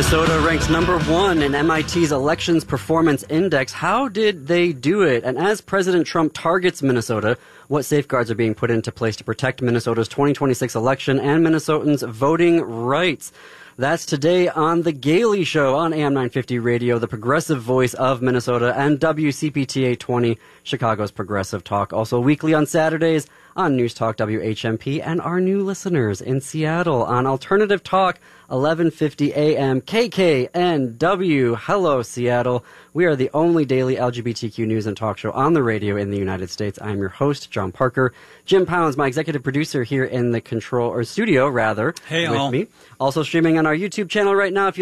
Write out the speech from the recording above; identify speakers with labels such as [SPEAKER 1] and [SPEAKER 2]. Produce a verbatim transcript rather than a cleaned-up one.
[SPEAKER 1] Minnesota ranks number one in M I T's Elections Performance Index. How did they do it? And as President Trump targets Minnesota, what safeguards are being put into place to protect Minnesota's twenty twenty-six election and Minnesotans' voting rights? That's today on The Gailey Show on A M nine fifty Radio, the progressive voice of Minnesota, and W C P T eight twenty, Chicago's progressive talk. Also weekly on Saturdays on News Talk W H M P, and our new listeners in Seattle on Alternative Talk, eleven fifty A M K K N W. Hello, Seattle. We are the only daily L G B T Q news and talk show on the radio in the United States. I'm your host, John Parker. Jim Pounds, my executive producer here in the control, or studio, rather,
[SPEAKER 2] hey,
[SPEAKER 1] with
[SPEAKER 2] all.
[SPEAKER 1] me. Also streaming on our YouTube channel right now. If you